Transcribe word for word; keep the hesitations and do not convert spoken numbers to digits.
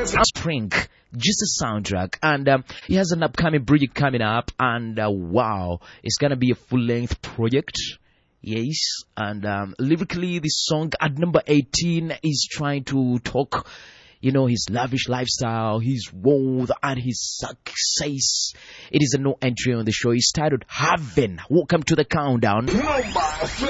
Spring, just a soundtrack, and um, he has an upcoming project coming up, and uh, wow, it's gonna be a full-length project. Yes, and um, lyrically, this song at number eighteen is trying to talk, you know, his lavish lifestyle, his wealth, and his success. It is a no entry on the show. It's titled Heaven. Welcome to the countdown.